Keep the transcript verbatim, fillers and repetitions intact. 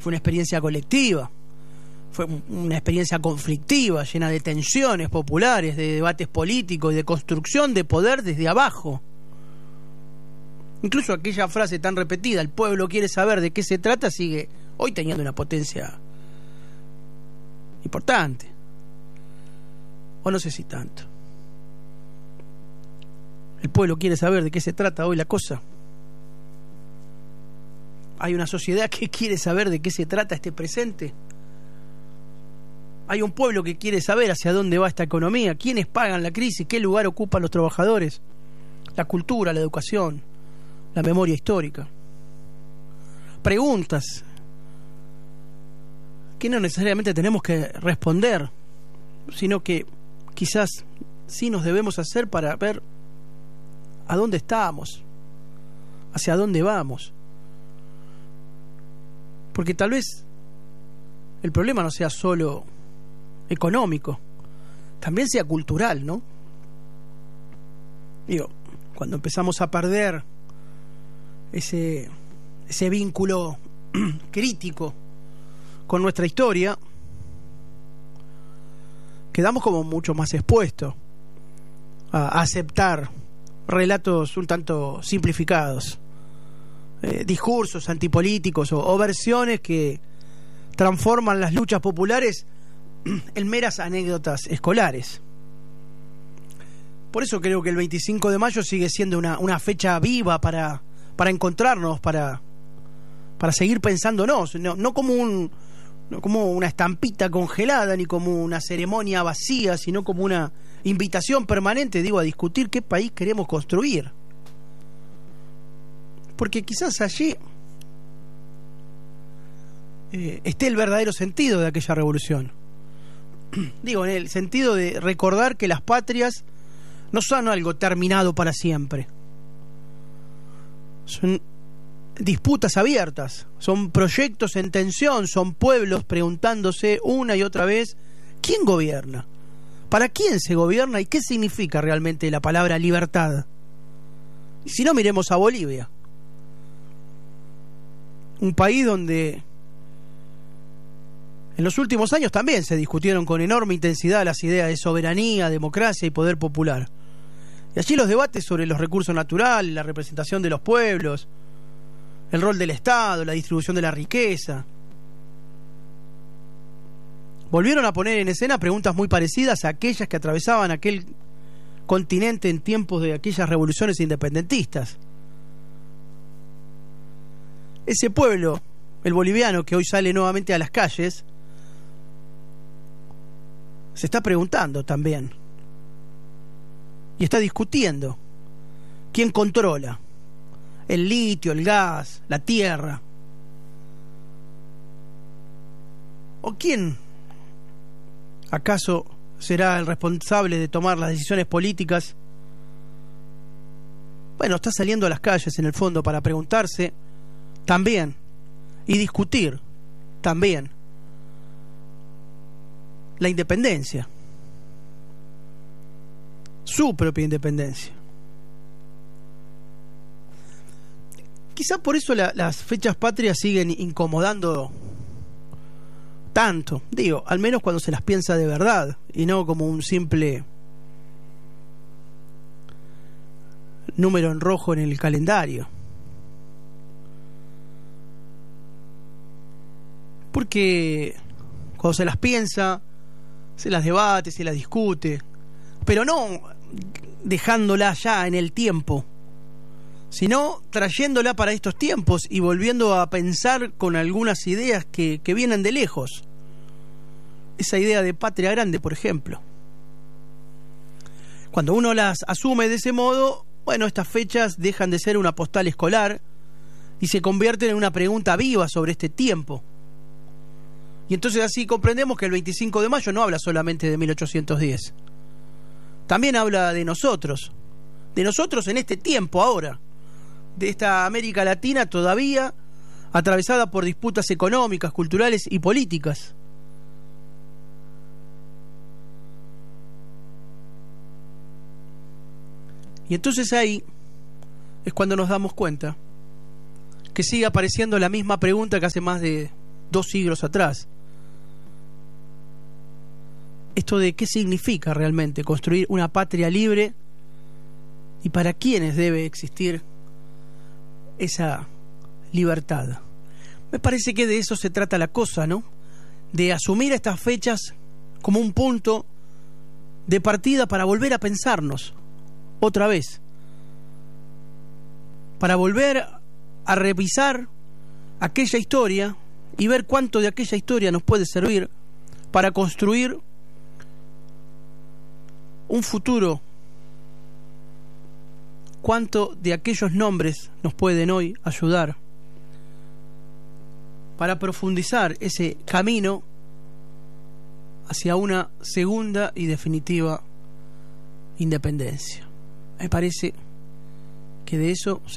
fue una experiencia colectiva, fue una experiencia conflictiva, llena de tensiones populares, de debates políticos y de construcción de poder desde abajo. Incluso aquella frase tan repetida, el pueblo quiere saber de qué se trata, sigue hoy teniendo una potencia importante. O no sé si tanto. El pueblo quiere saber de qué se trata hoy la cosa. Hay una sociedad que quiere saber de qué se trata este presente. Hay un pueblo que quiere saber hacia dónde va esta economía, quiénes pagan la crisis, qué lugar ocupan los trabajadores, la cultura, la educación, la memoria histórica. Preguntas que no necesariamente tenemos que responder, sino que quizás sí nos debemos hacer para ver a dónde estamos, hacia dónde vamos. Porque tal vez el problema no sea solo económico, también sea cultural, ¿no? Digo, cuando empezamos a perder ese, ese vínculo crítico con nuestra historia, quedamos como mucho más expuestos a aceptar relatos un tanto simplificados, eh, discursos antipolíticos o, o versiones que transforman las luchas populares en meras anécdotas escolares. Por eso creo que el veinticinco de mayo sigue siendo una, una fecha viva para, para encontrarnos, para, para seguir pensándonos, no, no como un no como una estampita congelada ni como una ceremonia vacía, sino como una invitación permanente, digo, a discutir qué país queremos construir. Porque quizás allí eh, esté el verdadero sentido de aquella revolución. Digo, en el sentido de recordar que las patrias no son algo terminado para siempre. Son disputas abiertas, son proyectos en tensión, son pueblos preguntándose una y otra vez ¿quién gobierna? ¿Para quién se gobierna? ¿Y qué significa realmente la palabra libertad? Y si no, miremos a Bolivia, un país donde en los últimos años también se discutieron con enorme intensidad las ideas de soberanía, democracia y poder popular. Y allí los debates sobre los recursos naturales, la representación de los pueblos, el rol del Estado, la distribución de la riqueza, volvieron a poner en escena preguntas muy parecidas a aquellas que atravesaban aquel continente en tiempos de aquellas revoluciones independentistas. Ese pueblo, el boliviano, que hoy sale nuevamente a las calles, se está preguntando también y está discutiendo quién controla el litio, el gas, la tierra, o quién acaso será el responsable de tomar las decisiones políticas. Bueno, está saliendo a las calles en el fondo para preguntarse también y discutir también la independencia, su propia independencia. Quizá por eso la, las fechas patrias siguen incomodando tanto, digo, al menos cuando se las piensa de verdad y no como un simple número en rojo en el calendario. Porque cuando se las piensa, se las debate, se las discute, pero no dejándola ya en el tiempo, sino trayéndola para estos tiempos y volviendo a pensar con algunas ideas que, que vienen de lejos. Esa idea de patria grande, por ejemplo. Cuando uno las asume de ese modo, bueno, estas fechas dejan de ser una postal escolar y se convierten en una pregunta viva sobre este tiempo. Y entonces así comprendemos que el veinticinco de mayo no habla solamente de mil ochocientos diez. También habla de nosotros, de nosotros en este tiempo ahora, de esta América Latina todavía atravesada por disputas económicas, culturales y políticas. Y entonces ahí es cuando nos damos cuenta que sigue apareciendo la misma pregunta que hace más de dos siglos atrás. Esto de qué significa realmente construir una patria libre y para quiénes debe existir esa libertad. Me parece que de eso se trata la cosa, ¿no? De asumir estas fechas como un punto de partida para volver a pensarnos otra vez, para volver a revisar aquella historia y ver cuánto de aquella historia nos puede servir para construir un futuro, cuánto de aquellos nombres nos pueden hoy ayudar para profundizar ese camino hacia una segunda y definitiva independencia. Me parece que de eso se